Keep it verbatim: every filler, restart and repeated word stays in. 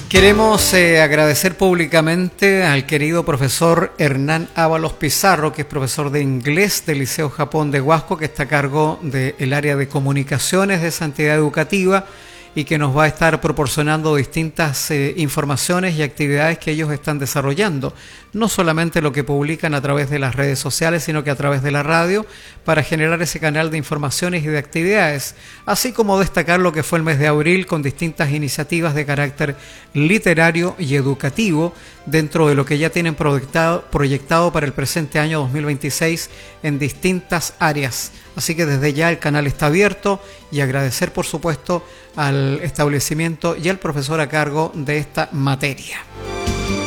Queremos eh, agradecer públicamente al querido profesor Hernán Ábalos Pizarro, que es profesor de inglés del Liceo Japón de Huasco, que está a cargo del área de comunicaciones de esa entidad educativa y que nos va a estar proporcionando distintas eh, informaciones y actividades que ellos están desarrollando. No solamente lo que publican a través de las redes sociales, sino que a través de la radio, para generar ese canal de informaciones y de actividades, así como destacar lo que fue el mes de abril con distintas iniciativas de carácter literario y educativo dentro de lo que ya tienen proyectado, proyectado para el presente año dos mil veintiséis en distintas áreas. Así que desde ya el canal está abierto y agradecer por supuesto al establecimiento y al profesor a cargo de esta materia.